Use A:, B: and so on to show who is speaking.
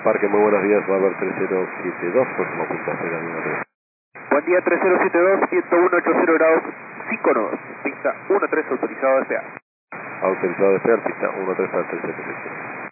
A: Parque, muy buenos días, Bárbaro 3072, próximo punto a cero,
B: Buen día, 3072, 10180 grados, 5 nodos, pista 13 autorizado despegar.
A: autorizado despegar, pista 13 al 37.